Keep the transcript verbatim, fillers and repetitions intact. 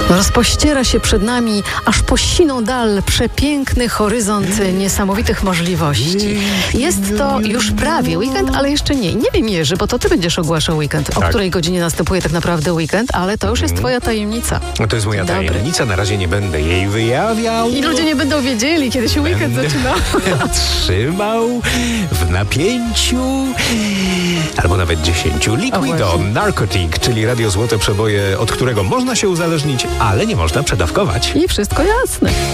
Rozpościera się przed nami aż po siną dal przepiękny horyzont niesamowitych możliwości. Jest to już prawie weekend, ale jeszcze nie. Nie wiem, Jerzy, bo to ty będziesz ogłaszał weekend. O Tak. której godzinie następuje tak naprawdę weekend, ale to już jest twoja tajemnica. No to jest moja Dobry. tajemnica, na razie nie będę jej wyjawiał. I ludzie nie będą wiedzieli, kiedy się weekend Będę zaczyna. trzymał w napięciu albo nawet dziesięciu. Liquido, właśnie. Narcotic, czyli radio złote przeboje, od którego można się uzależnić, ale nie można przedawkować. I wszystko jasne.